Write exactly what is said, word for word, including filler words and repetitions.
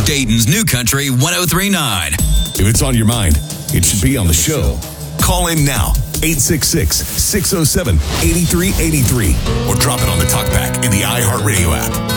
Dayton's New Country one oh three point nine. If it's on your mind, it should be on the show. Call in now, eight six six, six oh seven, eight three eight three, or drop it on the talkback in the iHeartRadio app.